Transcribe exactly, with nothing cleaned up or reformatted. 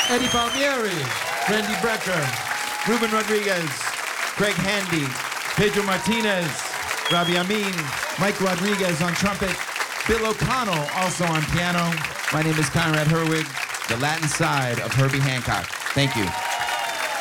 Eddie Palmieri, Randy Brecker, Ruben Rodriguez, Craig Handy, Pedro Martinez, Ravi Amin, Mike Rodriguez on trumpet, Bill O'Connell also on piano. My name is Conrad Herwig, the Latin side of Herbie Hancock. Thank you.